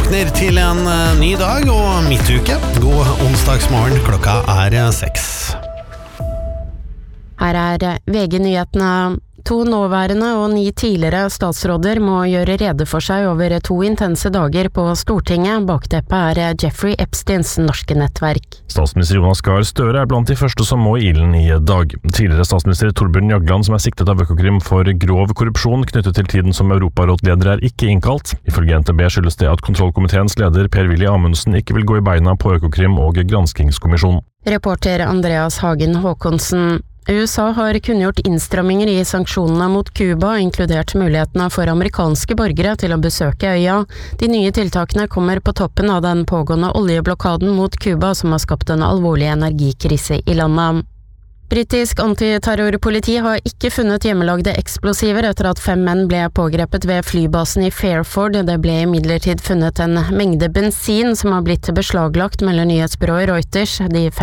våkner til en ny dag og midtuke. God onsdagsmorgen, klokka 6. Her VG-nyhetene. 2 nåværende og 9 tidligere statsråder må gjøre rede for seg over 2 intense dager på Stortinget. Bakteppet Jeffrey Epsteins norske nettverk. Statsminister Jonas Gahr Støre blant de første som må i ilden i dag. Tidligere statsminister Torbjørn Jagland, som siktet av Økokrim for grov korrupsjon knyttet til tiden som Europarådleder, ikke innkalt. Ifølge NTB skyldes det at kontrollkomiteens leder Per-Willy Amundsen ikke vil gå i beina på Økokrim og granskingskommisjon. Reporter Andreas Hagen Håkonsen. USA har kunngjort innstramminger i sanksjonene mot Cuba, inkludert mulighetene for amerikanske borgere til å besøke øya. De nye tiltakene kommer på toppen av den pågående oljeblokaden mot Cuba, som har skapt en alvorlig energikrise i landet. Britisk antiterrorpoliti har ikke funnet hjemmelagde eksplosiver etter at 5 menn ble pågrepet ved flybasen i Fairford. Det ble imidlertid funnet en mengde bensin som har blitt beslaglagt, melder nyhetsbyrået Reuters. De